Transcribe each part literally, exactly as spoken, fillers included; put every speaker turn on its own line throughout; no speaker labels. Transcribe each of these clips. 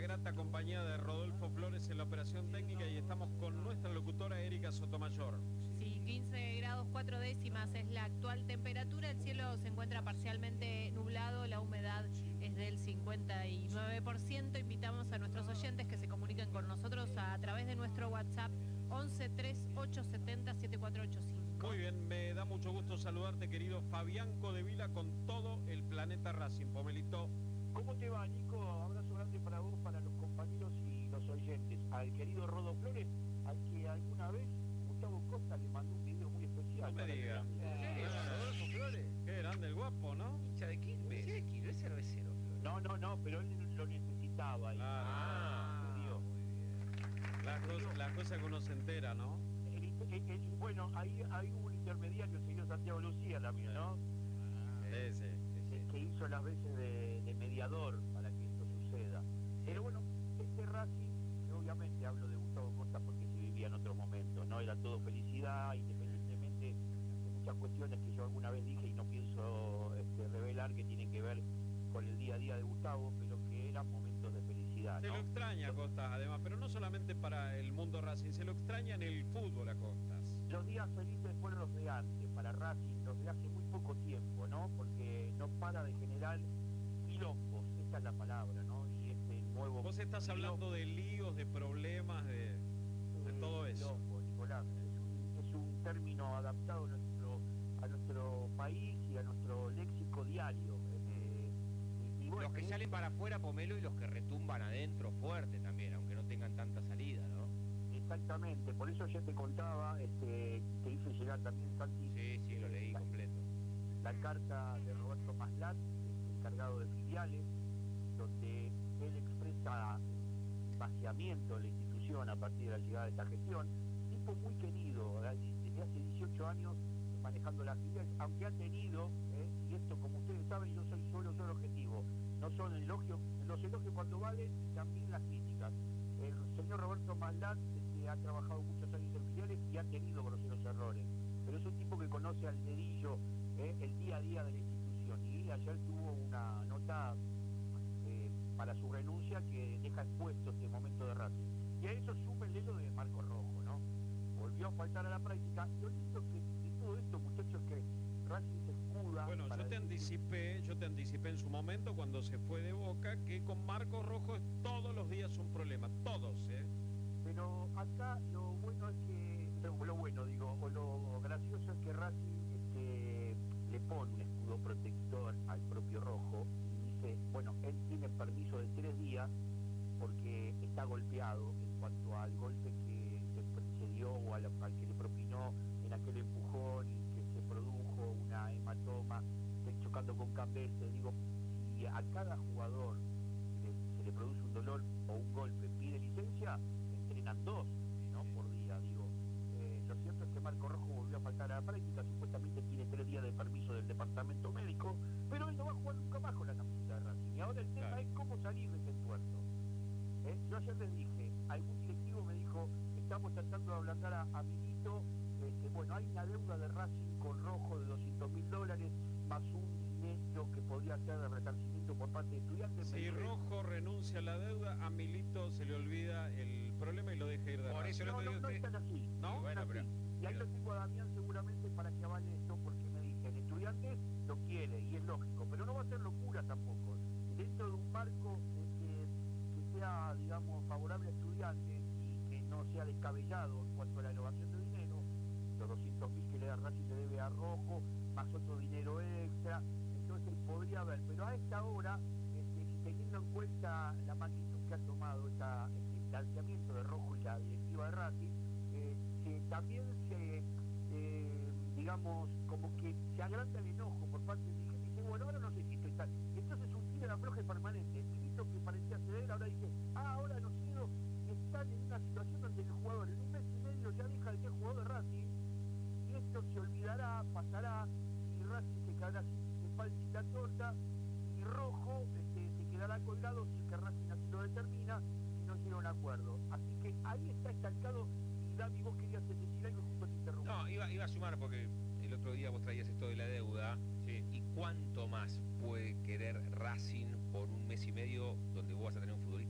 grata compañía de Rodolfo Flores en la operación técnica y estamos con nuestra locutora Erika Sotomayor.
Sí, quince grados cuatro décimas es la actual temperatura, el cielo se encuentra parcialmente nublado, la humedad es del cincuenta y nueve por ciento. Invitamos a nuestros oyentes que se comuniquen con nosotros a, a través de nuestro WhatsApp once tres ocho setenta siete cuatro ocho cinco.
Muy bien, me da mucho gusto saludarte, querido Fabián Codevila, con todo el planeta Racing. Pomelito.
¿Cómo te va, Nico? Abrazo grande para vos, para los compañeros y los oyentes. Al querido Rodo Flores, al que alguna vez Gustavo Costa le mandó un video muy especial.
No me digas.
¿Qué? ¿Rodolfo Flores?
Qué grande el guapo, ¿no?
¿Hincha de Quilmes? Sí, de Quilmes, cervecero, Flores.
No, no, no, pero él lo necesitaba. Ahí.
Claro.
Ah,
Dios.
muy bien.
La cosa, la cosa que uno se entera, ¿no?
El, el, el, bueno, ahí, ahí hubo un intermediario, el señor Santiago Lucía también, ¿no?
Sí, sí.
Que, que hizo las veces de, de mediador para que esto suceda. Pero bueno, este Racing, que obviamente hablo de Gustavo Costa porque se vivía en otro momento, ¿no? Era todo felicidad, independientemente de muchas cuestiones que yo alguna vez dije y no pienso este, revelar que tienen que ver con el día a día de Gustavo, pero que eran momentos de felicidad,
Se
¿no?
lo extraña a Costas, además, pero no solamente para el mundo Racing, se lo extraña en el fútbol a Costas.
Los días felices fueron los de antes, para Racing, los de hace muy poco tiempo, ¿no? Porque no para de generar quilombos, esa es la palabra, ¿no? Y este nuevo...
Vos estás hablando de líos, de problemas, de, de
eh,
todo eso.
quilombo, Nicolás, es un, es un término adaptado a nuestro, a nuestro país y a nuestro léxico diario. Eh, y, y bueno,
Los que
es-
salen para afuera, Pomelo, y los que retumban adentro fuerte también, aunque no tengan tanta salida, ¿no?
Exactamente, por eso yo te contaba, este, te hice llegar también, Santi,
Sí, sí, lo leí
la,
completo.
la carta de Roberto Maslat, encargado de filiales, donde él expresa vaciamiento de la institución a partir de la llegada de esta gestión, tipo muy querido, ¿verdad? Desde hace dieciocho años manejando las filiales, aunque ha tenido, ¿eh? Y esto como ustedes saben, yo soy solo, solo objetivo, no son elogios, los elogios cuando valen, también las críticas. El señor Roberto Maslat este, ha trabajado muchos años en filiales y ha tenido groseros errores, pero es un tipo que conoce al dedillo ¿eh? el día a día de la institución, y ayer tuvo una nota eh, para su renuncia que deja expuesto este momento de Racing. Y a eso súmenle lo de Marco Rojo, ¿no? Volvió a faltar a la práctica. Lo lindo que de todo esto, muchachos, es que Racing se escuda.
Bueno,
para
yo te
decir-
anticipé, yo te anticipé en su momento cuando se fue de Boca que con Marcos Rojo es todos los días un problema, todos, ¿eh?
Pero acá lo bueno es que, lo, lo bueno digo, o lo gracioso es que Racing este, le pone un escudo protector al propio Rojo y dice, bueno, él tiene permiso de tres días porque está golpeado en cuanto al golpe que se, se dio o al, al que le propinó en aquel empujón y que se produjo una hematoma eh, chocando con Campese. Digo, si a cada jugador le- se le produce un dolor o un golpe pide licencia, entrenan dos, ¿no? Por día, digo. Eh, lo cierto es que Marco Rojo volvió a faltar a la práctica, supuestamente tiene tres días de permiso del departamento médico, pero él no va a jugar nunca más con la camiseta de Racing. Y ahora el tema
Claro.
es cómo salir de ese entuerto. ¿Eh? Yo ayer les dije, algún directivo me dijo, estamos tratando de ablandar a, a Milito, este, bueno, hay una deuda de Racing con Rojo de doscientos mil dólares, más un dinero que podría ser de resarcimiento por parte de estudiantes.
Si
Me dice,
Rojo renuncia a la deuda, a Milito se le olvida el problema y lo deja ir de
Por
Racing.
eso
no,
lo que
no,
digo
no
que-
es tan así.
¿No?
No
Bueno,
es
pero-
así. Y ahí
pero-
lo tengo a Damián seguramente para que avale esto, porque me dicen, estudiantes lo quiere, y es lógico, pero no va a ser locura tampoco. Dentro de un marco este, que sea, digamos, favorable a estudiantes y que no sea descabellado en cuanto a la erogación de dinero, los doscientos mil que le da Racing le debe a Rojo, más otro dinero extra, entonces podría haber, pero a esta hora, este, teniendo en cuenta la magnitud que ha tomado esta, este distanciamiento de Rojo y la directiva de Racing, eh, se- también se, eh, digamos, como que se agranda el enojo por parte del dirigente y dice, bueno, ahora no sé si estoy tan... Entonces un tiro de afloje permanente, el tirito que parecía ceder, ahora dice, ah, ahora no cedo, están en una situación donde el jugador en un mes y medio ya deja de ser jugador de Racing, y esto se olvidará, pasará, y Racing se quedará sin, sin pan y la torta, y Rojo este, se quedará colgado si es que Racing así lo determina, si no llega a un acuerdo. Así que ahí está estancado, y Dami, vos querías decir algo, justo te interrumpí.
No, iba, iba a sumar porque el otro día vos traías esto de la deuda.
Sí.
¿Y cuánto más puede querer Racing por un mes y medio donde vos vas a tener un futbolista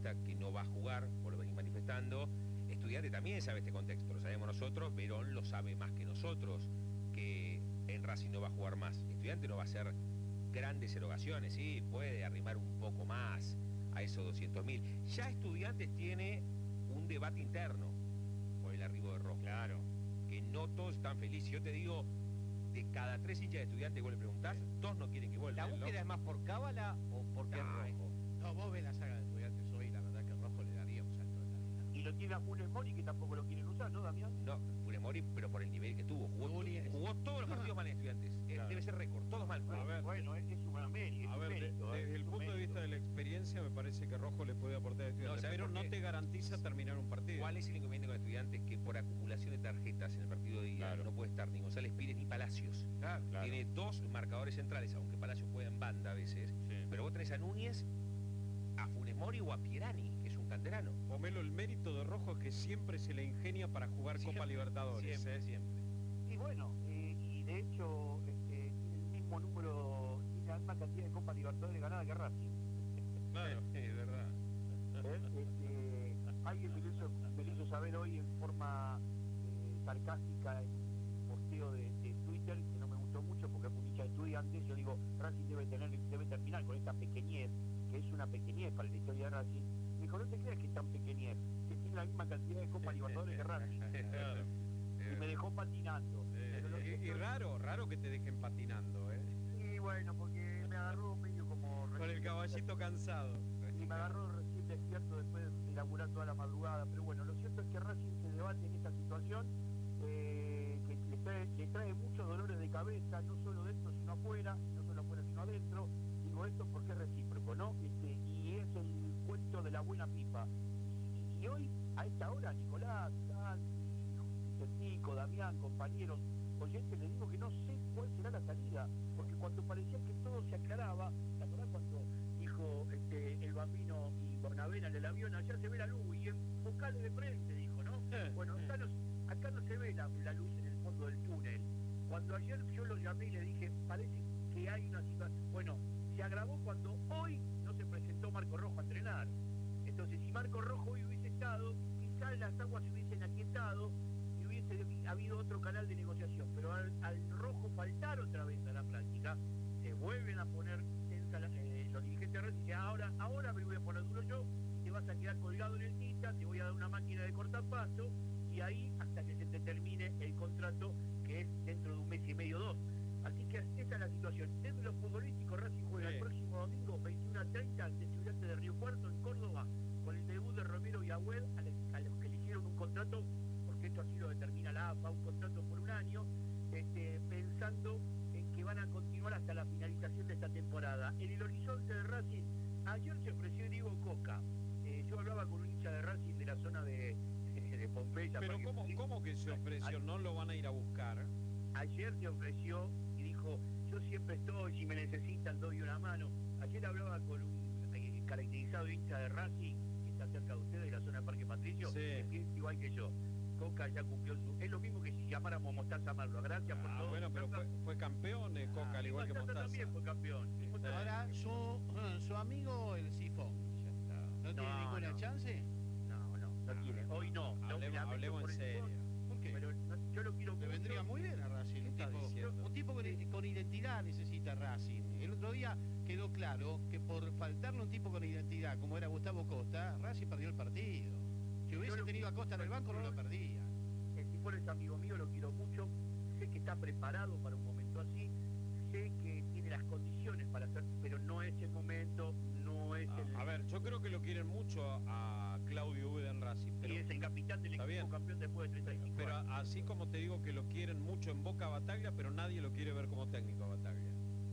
futbolista que no va a jugar, por lo venís manifestando. Estudiante también sabe este contexto, lo sabemos nosotros, Verón lo sabe más que nosotros, que en Racing no va a jugar más. Estudiante no va a hacer grandes erogaciones, sí, puede arrimar un poco más a esos doscientos mil. Ya Estudiantes tiene un debate interno por el arribo de Rojo.
Claro.
Que no todos están felices. Yo te digo, de cada tres hinchas de Estudiantes vos le preguntás, dos no quieren que vuelva.
¿La búsqueda es más por cábala o porque es
Ay.
Rojo?
No, vos ves la saga de Estudiantes hoy, la verdad que Rojo le daría un salto de calidad.
Y lo tiene a Funes Mori, que tampoco lo quieren usar, ¿no, Damián?
No, Funes Mori, pero por el nivel que tuvo. Jugó,
Núñez.
jugó todos los partidos mal en Estudiantes. Eh,
Claro.
Debe ser récord, todos mal.
A ver.
Bueno, es, es un mérito.
A
es un
ver, de-
mérito, ¿eh?
desde
Es
el
un
punto de
mérito.
vista de la experiencia me parece que Rojo le puede aportar a Estudiantes,
¿sabes
pero
por
no
qué?
te garantiza terminar un partido.
¿Cuál es el inconveniente con Estudiantes? Que por acumulación de tarjetas en el partido de ida
Claro.
no puede estar ni González Pires ni Palacios.
Claro,
Claro.
Tiene dos marcadores centrales, aunque Palacios juega en banda a veces.
Sí.
Pero vos tenés a Núñez, a Funes Mori o a Pierani, que es un canterano.
Pomelo, el mérito de Rojo es que siempre se le ingenia para jugar
Siempre,
Copa Libertadores.
Siempre,
¿eh?
siempre.
Y bueno, eh, y de hecho este, tiene el mismo número, tiene la misma cantidad de Copa Libertadores ganadas que Racing.
Claro.
Es verdad.
¿eh? Este, alguien me lo, hizo, me lo hizo saber hoy en forma eh, sarcástica en un posteo de, de Twitter, que no me gustó mucho porque es un hincha de Estudiantes. Yo digo, Racing debe, tener, debe terminar con esta pequeñez, que es una pequeñez para la historia de Racing. Me dijo, no te creas que es tan pequeñez, que tiene la misma cantidad de Copa Libertadores que Racing.
Claro.
Y me dejó patinando. Pero lo
Eh, y, y
cierto-
raro, raro que te dejen patinando, ¿eh?
Sí, bueno, porque me agarró medio como...
Con el
recién-
caballito cansado.
Y me agarró recién despierto después de laburar toda la madrugada. Pero bueno, lo cierto es que Racing se debate en esta situación, eh, que le trae, le trae muchos dolores de cabeza, no solo dentro sino afuera, no solo afuera sino adentro. Digo esto porque es recíproco, ¿no? Este, y es el cuento de la buena pipa. Y, y hoy, a esta hora, Nicolás, Santi, Vicentico, Damián, compañeros, oyentes, les digo que no sé cuál será la salida, porque cuando parecía que todo se aclaraba, ¿te acordás cuando dijo este, el Bambino y Bonavena en el avión, allá se ve la luz y enfocale de frente, dijo, ¿no? Bueno, acá no, acá no se ve la, la luz en el fondo del túnel. Cuando ayer yo lo llamé y le dije, parece que hay una situación, bueno, se agravó cuando hoy no se presentó Marco Rojo a entrenar. Entonces, si Marco Rojo hoy hubiese estado, quizás las aguas se hubiesen aquietado y hubiese habido otro canal de negociación. Pero al, al Rojo faltar otra vez a la práctica, se vuelven a poner tensa la- eh, los dirigentes de Racing y dicen, ahora, ahora me voy a poner duro yo, te vas a quedar colgado en el tita, te voy a dar una máquina de cortapasto, y ahí hasta que se te termine el contrato, que es dentro de un mes y medio, dos. Así que esa es la situación. Desde los futbolísticos, Racing juega
Sí.
el próximo domingo, veintiuno a treinta, ante Estudiantes de Río Cuarto, en Córdoba, con el debut de Romero y Agüed, a, le- a los que le hicieron un contrato, porque esto así lo determina la A F A, un contrato por un año, este, pensando en que van a continuar hasta la finalización de esta temporada. En el horizonte de Racing, ayer se ofreció Diego Coca. Eh, yo hablaba con un hincha de Racing de la zona de, de Pompeya.
Pero
Parque
¿cómo,
Patricio.
¿cómo que se ofreció? ¿No lo van a ir a buscar?
Ayer se ofreció y dijo, yo siempre estoy, si me necesitan doy una mano. Ayer hablaba con un eh, caracterizado hincha de Racing, que está cerca de ustedes, de la zona de Parque Patricio,
Sí.
que piensa igual que yo. Coca ya cumplió su... Es lo mismo que si llamáramos Mostaza Marlo. Gracias por
Ah,
todo.
bueno, pero fue, fue campeón eh, Coca, al
Y
igual que
Mostaza
Mostaza.
también fue campeón. Y Mostaza-
Ahora, su, su amigo el Sifón,
Ya está.
¿no tiene
No,
ninguna
no.
chance?
No, no, no tiene. Hoy no. No,
Hablemos,
lamento
hablemos
por
en
el
serio.
Sifón,
¿Por qué?
Pero no- yo lo quiero
Le
mucho.
vendría muy bien a Racing. Un
estás
tipo,
diciendo?
un tipo con, con identidad necesita Racing. El otro día quedó claro que por faltarle un tipo con identidad, como era Gustavo Costa, Racing perdió el partido. Si hubiese
lo
tenido a
quiero
Costa en el banco, no lo perdía.
El Sifón es amigo mío, lo quiero mucho. Sé que está preparado para un momento así. Sé que tiene las condiciones para hacer, pero no es el momento, no es el...
A, a ver, yo creo que lo quieren mucho a, a Claudio Ude en Racing, pero,
y es el capitán del
Está
equipo
bien.
campeón después de treinta y cinco
pero
años.
así como te digo que lo quieren mucho en Boca a Bataglia, pero nadie lo quiere ver como técnico a Bataglia.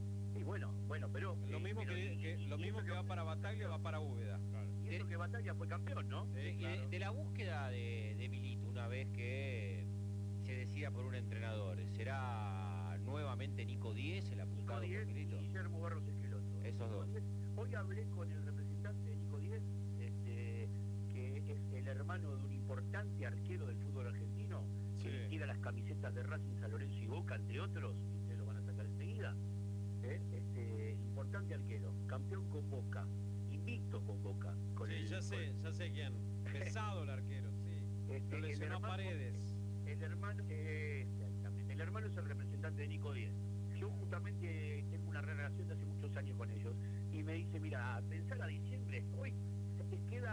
Y bueno, bueno, pero...
Lo
eh,
mismo
pero
que,
y-
que-
y-
lo
y
mismo
eso
que va para Bataglia va para Úbeda.
Y eso que Batalla fue campeón, ¿no?
Sí,
De, y de-
claro.
de la búsqueda de, de Milito, una vez que se decida por un entrenador, ¿será nuevamente Nico Díez el
Nico
apuntado
Díez
por
y
Milito?
Guillermo Barros Esqueloto.
Esos
Nico
dos.
Díez. Hoy hablé con el representante de Nico Díez, este, que es el hermano de un importante arquero del fútbol argentino,
Sí.
que tira las camisetas de Racing, San Lorenzo y Boca, entre otros, y ustedes lo van a sacar enseguida. ¿eh? Este, importante arquero, campeón con Boca. invicto con Boca. Con
Sí,
el,
ya sé,
con-
ya sé quién. Pesado el arquero, sí.
este,
Lo
el
lesionó
hermano-
Paredes.
El hermano, eh, exactamente, el hermano es el representante de Nico Díez. Yo justamente tengo una relación de hace muchos años con ellos y me dice, mira, pensar a diciembre, hoy